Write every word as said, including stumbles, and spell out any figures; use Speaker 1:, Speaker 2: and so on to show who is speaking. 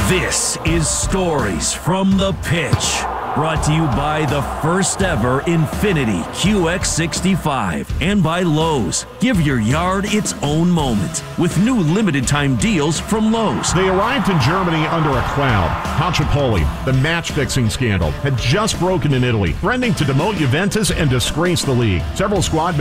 Speaker 1: This is Stories from the Pitch, brought to you by the first ever Infiniti Q X sixty-five and by Lowe's. Give your yard its own moment with new limited time deals from Lowe's.
Speaker 2: They arrived in Germany under a cloud. Calciopoli, the match-fixing scandal, had just broken in Italy, threatening to demote Juventus and disgrace the league. Several squad